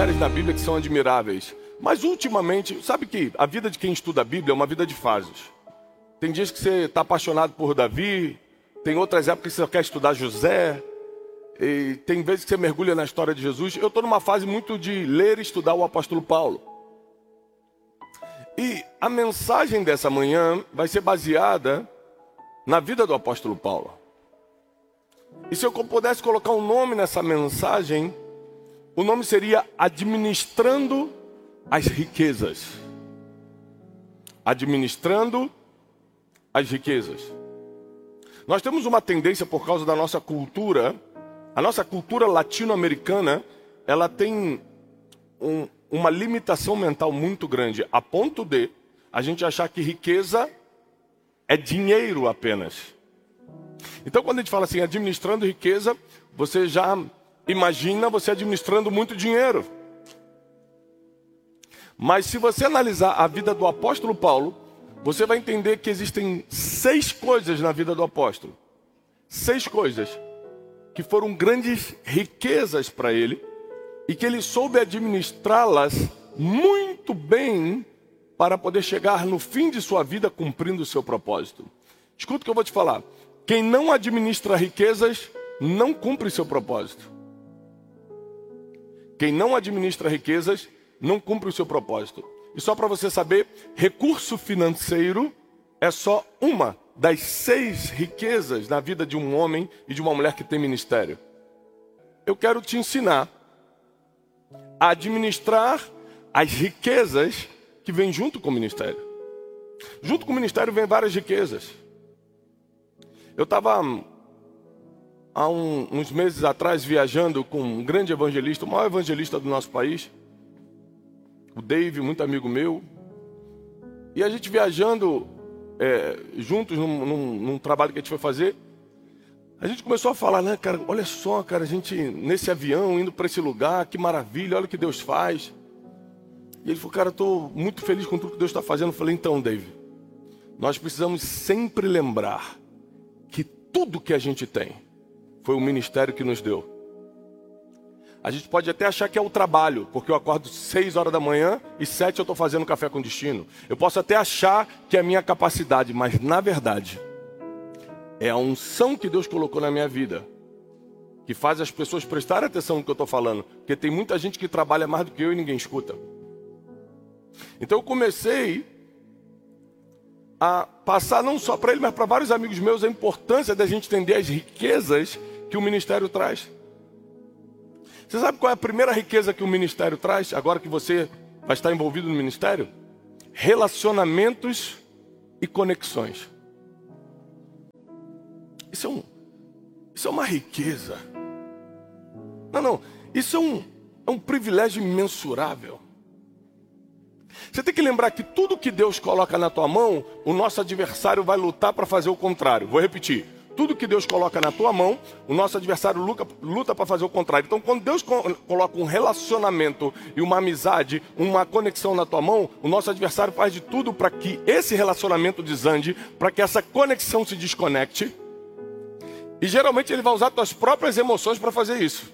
mulheres na Bíblia que são admiráveis. Mas ultimamente, sabe que a vida de quem estuda a Bíblia é uma vida de fases. Tem dias que você está apaixonado por Davi, tem outras épocas que você quer estudar José, e tem vezes que você mergulha na história de Jesus. Eu estou numa fase muito de ler e estudar o apóstolo Paulo. E a mensagem dessa manhã vai ser baseada na vida do apóstolo Paulo. E se eu pudesse colocar um nome nessa mensagem, o nome seria Administrando as Riquezas. Administrando as riquezas. Nós temos uma tendência por causa da nossa cultura, a nossa cultura latino-americana, ela tem uma limitação mental muito grande, a ponto de a gente achar que riqueza é dinheiro apenas. Então, quando a gente fala assim, administrando riqueza, você já imagina você administrando muito dinheiro. Mas se você analisar a vida do apóstolo Paulo, você vai entender que existem 6 coisas na vida do apóstolo. 6 coisas que foram grandes riquezas para ele e que ele soube administrá-las muito bem para poder chegar no fim de sua vida cumprindo o seu propósito. Escuta o que eu vou te falar. Quem não administra riquezas não cumpre seu propósito. Quem não administra riquezas não cumpre o seu propósito. E só para você saber, recurso financeiro é só uma das 6 riquezas na vida de um homem e de uma mulher que tem ministério. Eu quero te ensinar a administrar as riquezas que vêm junto com o ministério. Junto com o ministério vem várias riquezas. Eu estava há uns meses atrás viajando com um grande evangelista, o maior evangelista do nosso país, o Dave, muito amigo meu. E a gente viajando juntos num trabalho que a gente foi fazer, a gente começou a falar, né, cara, olha só, cara, a gente nesse avião, indo para esse lugar, que maravilha, olha o que Deus faz. E ele falou, cara, eu estou muito feliz com tudo que Deus está fazendo. Eu falei, então, Dave, nós precisamos sempre lembrar que tudo que a gente tem foi o ministério que nos deu. A gente pode até achar que é o trabalho, porque eu acordo 6 horas da manhã e 7 eu estou fazendo café com destino. Eu posso até achar que é a minha capacidade, mas na verdade é a unção que Deus colocou na minha vida que faz as pessoas prestarem atenção no que eu estou falando. Porque tem muita gente que trabalha mais do que eu e ninguém escuta. Então eu comecei a passar não só para ele, mas para vários amigos meus a importância da gente entender as riquezas que o ministério traz. Você sabe qual é a primeira riqueza que o ministério traz, agora que você vai estar envolvido no ministério? Relacionamentos e conexões. Isso é uma riqueza. Não, isso é um privilégio imensurável. Você tem que lembrar que tudo que Deus coloca na tua mão, o nosso adversário vai lutar para fazer o contrário. Vou repetir. Tudo que Deus coloca na tua mão, o nosso adversário luta para fazer o contrário. Então, quando Deus coloca um relacionamento e uma amizade, uma conexão na tua mão, o nosso adversário faz de tudo para que esse relacionamento desande, para que essa conexão se desconecte. E geralmente ele vai usar tuas próprias emoções para fazer isso.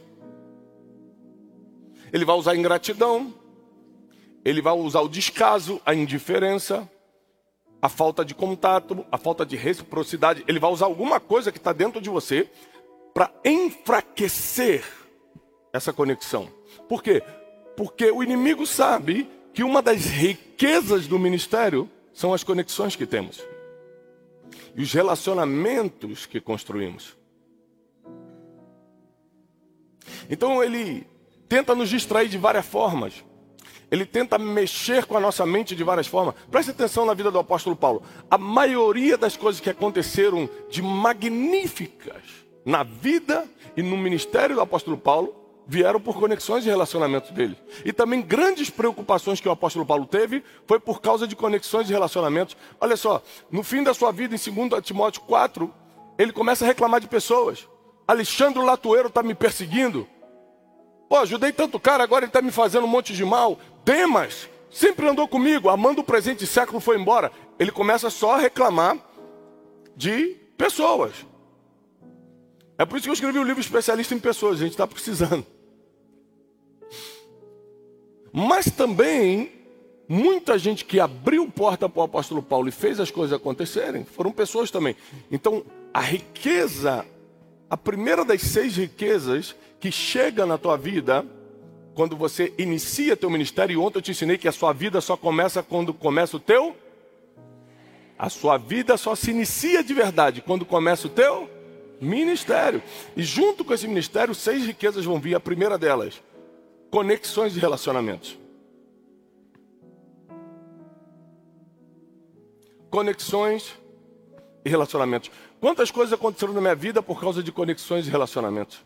Ele vai usar a ingratidão, ele vai usar o descaso, a indiferença, a falta de contato, a falta de reciprocidade. Ele vai usar alguma coisa que está dentro de você para enfraquecer essa conexão. Por quê? Porque o inimigo sabe que uma das riquezas do ministério são as conexões que temos. E os relacionamentos que construímos. Então ele tenta nos distrair de várias formas. Ele tenta mexer com a nossa mente de várias formas. Preste atenção na vida do apóstolo Paulo. A maioria das coisas que aconteceram de magníficas na vida e no ministério do apóstolo Paulo vieram por conexões e relacionamentos dele. E também grandes preocupações que o apóstolo Paulo teve foi por causa de conexões e relacionamentos. Olha só, no fim da sua vida, em 2 Timóteo 4, ele começa a reclamar de pessoas. Alexandre Latueiro está me perseguindo. Pô, ajudei tanto cara, agora ele está me fazendo um monte de mal. Demas sempre andou comigo, amando o presente século, foi embora. Ele começa só a reclamar de pessoas. É por isso que eu escrevi um livro especialista em pessoas, a gente está precisando. Mas também, muita gente que abriu porta para o apóstolo Paulo e fez as coisas acontecerem, foram pessoas também. Então, a riqueza, a primeira das 6 riquezas que chega na tua vida, quando você inicia teu ministério, e ontem eu te ensinei que a sua vida só começa quando começa o teu... A sua vida só se inicia de verdade quando começa o teu ministério. E junto com esse ministério, 6 riquezas vão vir. A primeira delas, conexões de relacionamentos. Conexões e relacionamentos. Quantas coisas aconteceram na minha vida por causa de conexões e relacionamentos?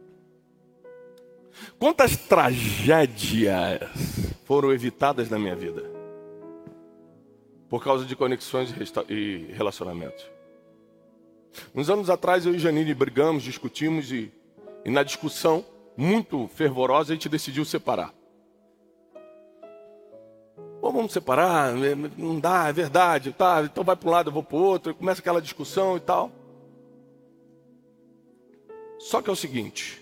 Quantas tragédias foram evitadas na minha vida por causa de conexões e relacionamentos? Uns anos atrás eu e Janine brigamos, discutimos e na discussão muito fervorosa a gente decidiu separar. Pô, vamos separar, não dá, é verdade, tá, então vai para um lado, eu vou para o outro, começa aquela discussão e tal. Só que é o seguinte,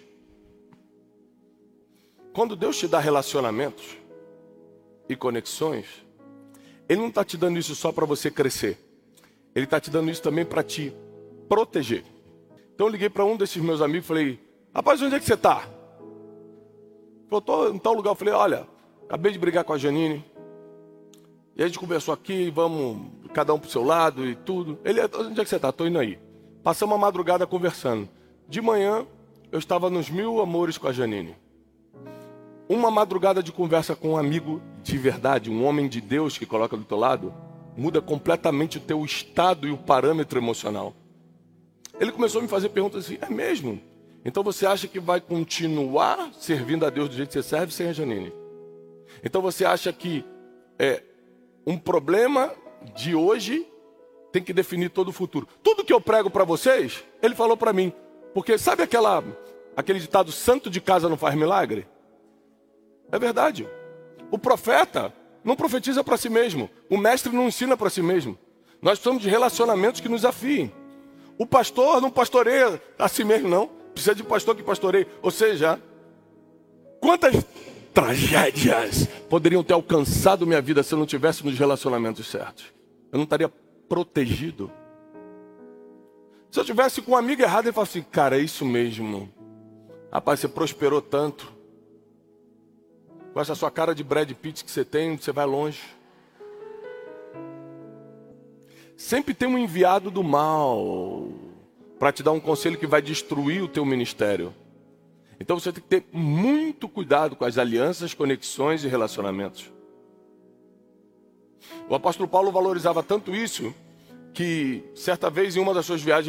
quando Deus te dá relacionamentos e conexões, Ele não está te dando isso só para você crescer. Ele está te dando isso também para te proteger. Então eu liguei para um desses meus amigos e falei, rapaz, onde é que você está? Ele falou, estou em tal lugar. Eu falei, olha, acabei de brigar com a Janine. E a gente conversou aqui, vamos cada um para o seu lado e tudo. Ele, onde é que você está? Estou indo aí. Passamos uma madrugada conversando. De manhã, eu estava nos 1000 amores com a Janine. Uma madrugada de conversa com um amigo de verdade, um homem de Deus que coloca do teu lado, muda completamente o teu estado e o parâmetro emocional. Ele começou a me fazer perguntas assim, é mesmo? Então você acha que vai continuar servindo a Deus do jeito que você serve sem a Janine? Então você acha que um problema de hoje tem que definir todo o futuro? Tudo que eu prego para vocês, ele falou para mim. Porque sabe aquele ditado, santo de casa não faz milagre? É verdade. O profeta não profetiza para si mesmo. O mestre não ensina para si mesmo. Nós precisamos de relacionamentos que nos afiem. O pastor não pastoreia a si mesmo, não. Precisa de pastor que pastoreie. Ou seja, quantas tragédias poderiam ter alcançado minha vida se eu não tivesse nos relacionamentos certos? Eu não estaria protegido. Se eu tivesse com um amigo errado, ele falasse assim, cara, é isso mesmo. Rapaz, você prosperou tanto. Com essa sua cara de Brad Pitt que você tem, você vai longe. Sempre tem um enviado do mal para te dar um conselho que vai destruir o teu ministério. Então você tem que ter muito cuidado com as alianças, conexões e relacionamentos. O apóstolo Paulo valorizava tanto isso que certa vez em uma das suas viagens